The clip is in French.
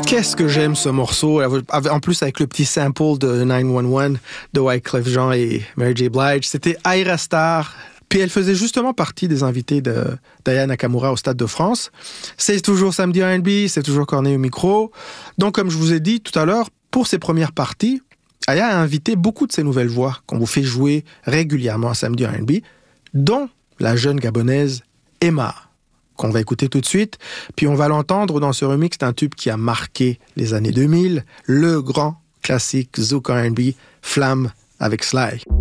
Qu'est-ce que j'aime ce morceau, en plus avec le petit sample de 911 de Wyclef Jean et Mary J. Blige. C'était Aira Star. Puis elle faisait justement partie des invités de d'Aya Nakamura au Stade de France. C'est toujours Samedi R&B, c'est toujours Corneille au micro. Donc comme je vous ai dit tout à l'heure, pour ses premières parties, Aya a invité beaucoup de ses nouvelles voix qu'on vous fait jouer régulièrement à Samedi R&B, dont la jeune gabonaise Emma, qu'on va écouter tout de suite. Puis on va l'entendre dans ce remix d'un tube qui a marqué les années 2000, le grand classique Zouk R&B, Flamme avec Sly.